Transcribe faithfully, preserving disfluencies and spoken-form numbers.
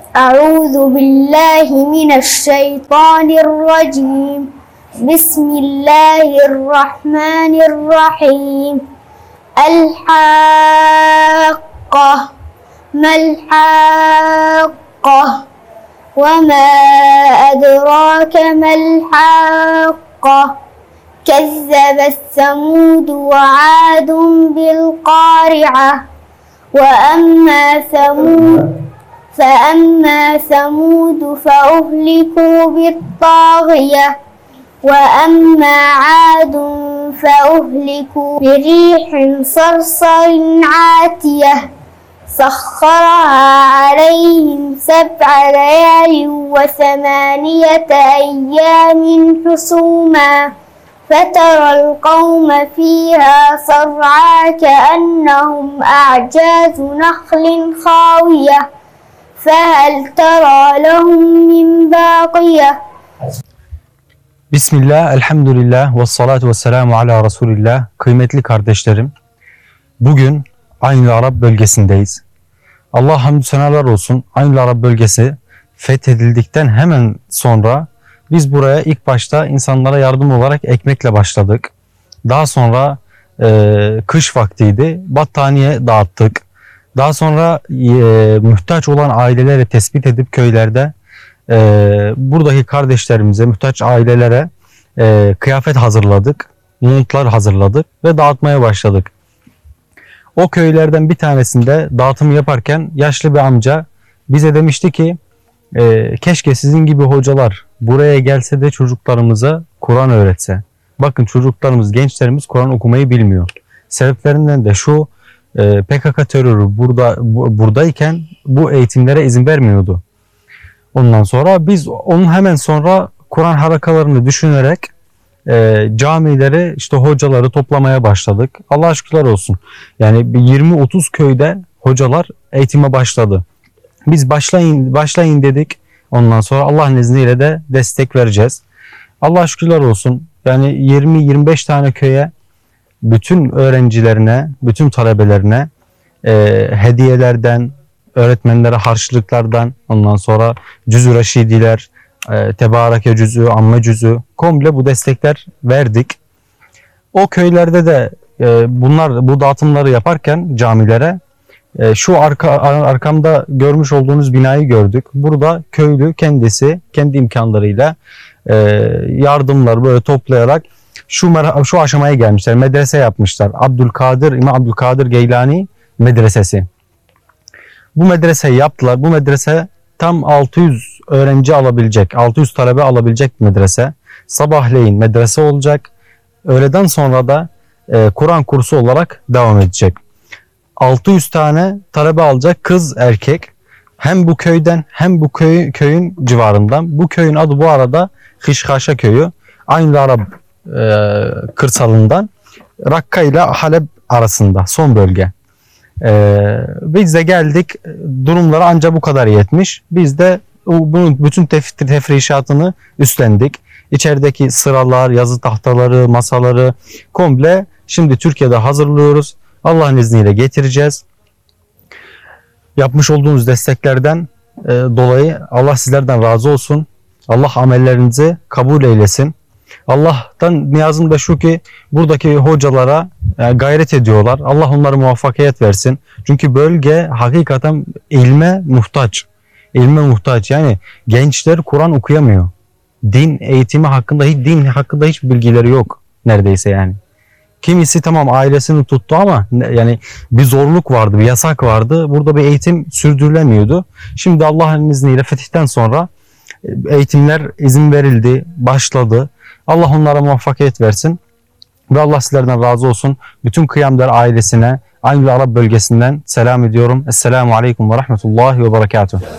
أعوذ بالله من الشيطان الرجيم بسم الله الرحمن الرحيم الحاقة ما الحاقة وما أدراك ما الحاقة كذبت ثمود وعاد بالقارعة وأما ثمود فأما ثمود فأهلكوا بالطاغية وأما عاد فأهلكوا بريح صرصر عاتية سخرها عليهم سبع ليال وثمانية أيام حسوما فترى القوم فيها صرعى كأنهم أعجاز نخل خاوية فهل ترى لهم من باقية. Bismillah, elhamdülillah, ve salatu ve selamu ala Resulillah. Kıymetli kardeşlerim, bugün Aynül Arab bölgesindeyiz. Allah hamdü senalar olsun. Aynül Arab bölgesi fethedildikten hemen sonra biz buraya ilk başta insanlara yardım olarak ekmekle başladık. Daha sonra e, kış vaktiydi, battaniye dağıttık. Daha sonra e, muhtaç olan aileleri tespit edip köylerde e, buradaki kardeşlerimize, muhtaç ailelere e, kıyafet hazırladık, montlar hazırladık ve dağıtmaya başladık. O köylerden bir tanesinde dağıtım yaparken yaşlı bir amca bize demişti ki e, keşke sizin gibi hocalar buraya gelse de çocuklarımıza Kur'an öğretse. Bakın çocuklarımız, gençlerimiz Kur'an okumayı bilmiyor. Sebeplerinden de şu, e, P K K terörü burada bu, buradayken bu eğitimlere izin vermiyordu. Ondan sonra biz onun hemen sonra Kur'an harakalarını düşünerek e, camileri, işte hocaları toplamaya başladık. Allah'a şükürler olsun. Yani yirmi otuz köyde hocalar eğitime başladı. Biz başlayın başlayın dedik. Ondan sonra Allah'ın izniyle de destek vereceğiz. Allah'a şükürler olsun. Yani yirmi yirmi beş tane köye, bütün öğrencilerine, bütün talebelerine e, hediyelerden, öğretmenlere harçlıklardan, ondan sonra cüz-ü reşidiler, e, tebareke cüzü, amme cüzü, komple bu destekler verdik. O köylerde de e, bunlar bu dağıtımları yaparken camilere e, şu arka arkamda görmüş olduğunuz binayı gördük. Burada köylü kendisi kendi imkanlarıyla e, yardımlar böyle toplayarak şu şu aşamaya gelmişler. Medrese yapmışlar. Abdülkadir İmam Abdülkadir Geylani medresesi. Bu medreseyi yaptılar. Bu medrese tam altı yüz öğrenci alabilecek, altı yüz talebe alabilecek bir medrese. Sabahleyin medrese olacak. Öğleden sonra da e, Kur'an kursu olarak devam edecek. altı yüz tane talebe alacak, kız erkek. Hem bu köyden hem bu köy, köyün civarından. Bu köyün adı bu arada Hişhaşa köyü. Aynül Arab e, kırsalından Rakka ile Halep arasında son bölge. Ee, biz de geldik, durumları ancak bu kadar yetmiş. Biz de bunun bütün tef tefrişatını üstlendik. İçerideki sıralar, yazı tahtaları, masaları komple şimdi Türkiye'de hazırlıyoruz. Allah'ın izniyle getireceğiz. Yapmış olduğunuz desteklerden e, dolayı Allah sizlerden razı olsun. Allah amellerinizi kabul eylesin. Allah'tan niyazım da şu ki buradaki hocalara yani gayret ediyorlar. Allah onlara muvaffakiyet versin. Çünkü bölge hakikaten ilme muhtaç. İlme muhtaç. Yani gençler Kur'an okuyamıyor. Din eğitimi hakkında hiç din hakkında hiç bilgileri yok neredeyse yani. Kimisi tamam ailesini tuttu ama yani bir zorluk vardı, bir yasak vardı. Burada bir eğitim sürdürülemiyordu. Şimdi Allah'ın izniyle fetihten sonra eğitimler izin verildi, başladı. Allah onlara muvaffakiyet versin ve Allah sizlerden razı olsun. Bütün Kıyamder ailesine Aynül Arab bölgesinden selam ediyorum. Esselamu Aleyküm ve Rahmetullahi ve Berekatuhu.